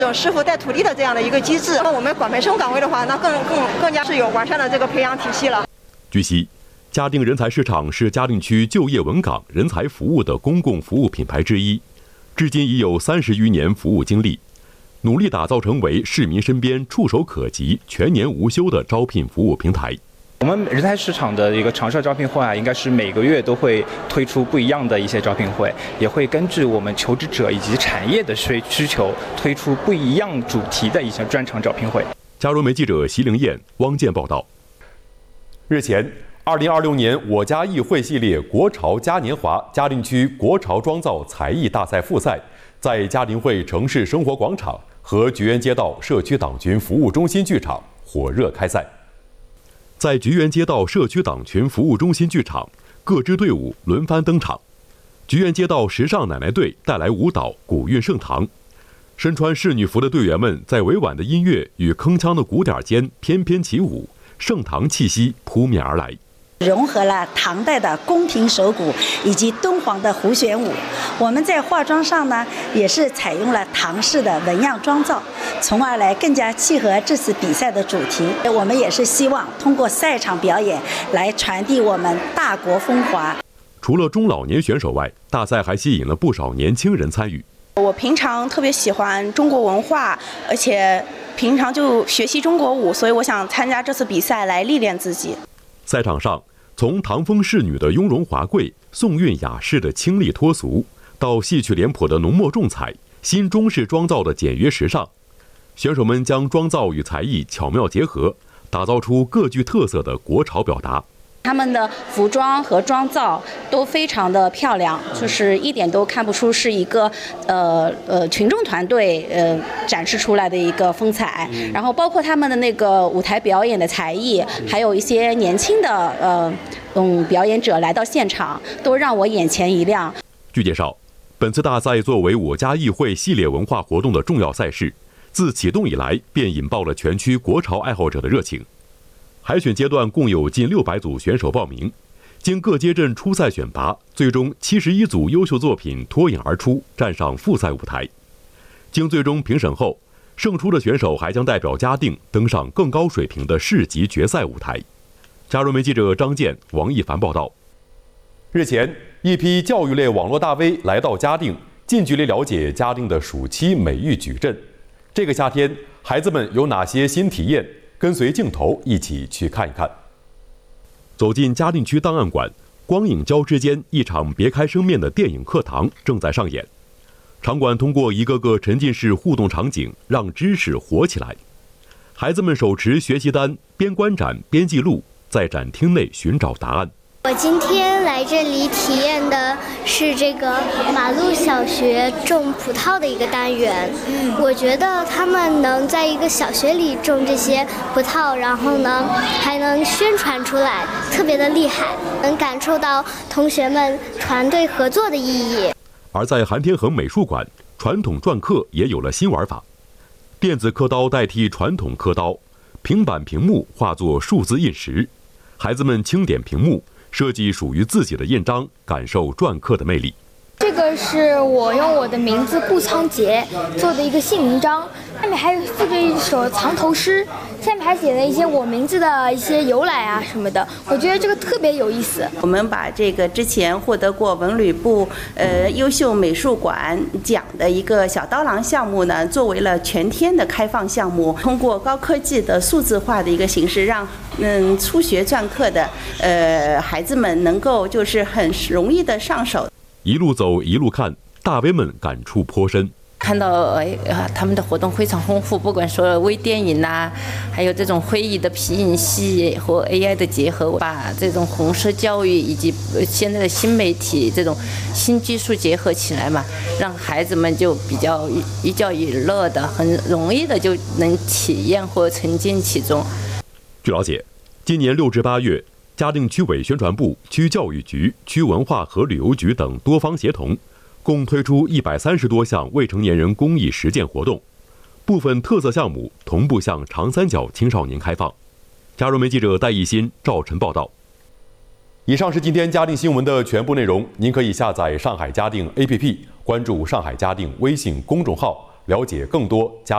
这种师傅带徒弟的这样的一个机制。那我们管培生岗位的话，那更加是有完善的这个培养体系了。 据悉，嘉定人才市场是嘉定区就业稳岗、人才服务的公共服务品牌之一，至今已有30余年服务经历，努力打造成为市民身边触手可及、全年无休的招聘服务平台。 我们人才市场的一个常设招聘会应该是每个月都会推出不一样的一些招聘会，也会根据我们求职者以及产业的需求，推出不一样主题的一些专场招聘会。 嘉融媒记者席凌燕、汪建报道。日前，2026年我家艺会系列国潮嘉年华嘉定区国潮妆造才艺大赛复赛，在嘉定会城市生活广场和菊园街道社区党群服务中心剧场火热开赛。在菊园街道社区党群服务中心剧场，各支队伍轮番登场。菊园街道时尚奶奶队带来舞蹈《古韵盛唐》，身穿仕女服的队员们在委婉的音乐与铿锵的鼓点间翩翩起舞，盛唐气息扑面而来。 融合了唐代的宫廷手鼓以及敦煌的胡旋舞。我们在化妆上呢，也是采用了唐式的纹样妆造，从而来更加契合这次比赛的主题。我们也是希望通过赛场表演来传递我们大国风华。 除了中老年选手外，大赛还吸引了不少年轻人参与。 我平常特别喜欢中国文化，而且平常就学习中国舞，所以我想参加这次比赛来历练自己。 赛场上，从唐风仕女的雍容华贵、宋韵雅士的清丽脱俗，到戏曲脸谱的浓墨重彩、新中式妆造的简约时尚，选手们将妆造与才艺巧妙结合，打造出各具特色的国潮表达。 他们的服装和妆造都非常的漂亮，就是一点都看不出是一个群众团队展示出来的一个风采。然后包括他们的那个舞台表演的才艺，还有一些年轻的表演者来到现场，都让我眼前一亮。 据介绍，本次大赛作为我家艺会系列文化活动的重要赛事，自启动以来便引爆了全区国潮爱好者的热情。海选阶段共有近600组选手报名，经各街镇初赛选拔，最终71组优秀作品脱颖而出，站上复赛舞台。经最终评审后，胜出的选手还将代表嘉定登上更高水平的市级决赛舞台。嘉融媒记者张健、王一凡报道。日前，一批教育类网络大 V 来到嘉定，近距离了解嘉定的暑期美育矩阵。这个夏天，孩子们有哪些新体验？跟随镜头一起去看一看。走进嘉定区档案馆，光影交织间，一场别开生面的电影课堂正在上演。场馆通过一个个沉浸式互动场景，让知识活起来。孩子们手持学习单，边观展边记录，在展厅内寻找答案。 我今天来这里体验的是这个马路小学种葡萄的一个单元。我觉得他们能在一个小学里种这些葡萄，然后呢还能宣传出来，特别的厉害，能感受到同学们团队合作的意义。 而在韩天恒美术馆，传统篆刻也有了新玩法，电子刻刀代替传统刻刀，平板屏幕化作数字印石，孩子们轻点屏幕，设计属于自己的印章，感受篆刻的魅力。 这个是我用我的名字顾仓杰做的一个姓名章，下面还附着一首藏头诗，下面还写了一些我名字的一些由来啊什么的，我觉得这个特别有意思。 我们把这个之前获得过文旅部优秀美术馆奖的一个小刀郎项目呢，作为了全天的开放项目，通过高科技的数字化的一个形式，让初学篆刻的孩子们能够就是很容易的上手。 一路走一路看，大 V 们感触颇深。 看到他们的活动非常丰富，不管说微电影呐，还有这种会议的皮影戏和 AI 的结合，把这种红色教育以及现在的新媒体这种新技术结合起来嘛，让孩子们就比较寓教于乐的，很容易的就能体验或沉浸其中。 据了解，今年6至8月，嘉定区委宣传部、区教育局、区文化和旅游局等多方协同，共推出130多项未成年人公益实践活动，部分特色项目同步向长三角青少年开放。嘉融媒记者戴艺新、赵晨报道。以上是今天嘉定新闻的全部内容，您可以下载上海嘉定 APP， 关注上海嘉定微信公众号，了解更多嘉